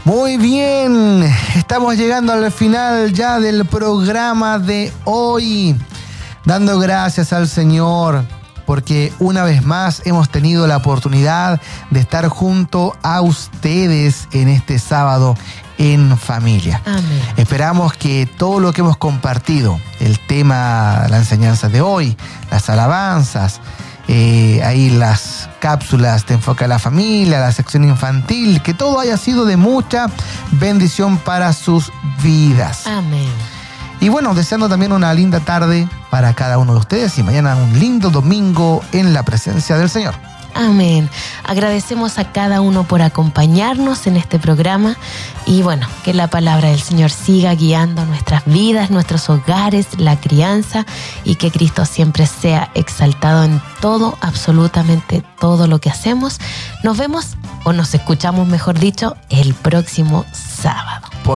Muy bien, estamos llegando al final ya del programa de hoy, dando gracias al Señor porque una vez más hemos tenido la oportunidad de estar junto a ustedes en este sábado en familia. Amén. Esperamos que todo lo que hemos compartido, el tema, la enseñanza de hoy, las alabanzas, ahí las cápsulas de Enfoca a la Familia, la sección infantil, que todo haya sido de mucha bendición para sus vidas. Amén. Y bueno, deseando también una linda tarde para cada uno de ustedes y mañana un lindo domingo en la presencia del Señor. Amén. Agradecemos a cada uno por acompañarnos en este programa y bueno, que la palabra del Señor siga guiando nuestras vidas, nuestros hogares, la crianza y que Cristo siempre sea exaltado en todo, absolutamente todo lo que hacemos. Nos vemos o nos escuchamos, mejor dicho, el próximo sábado.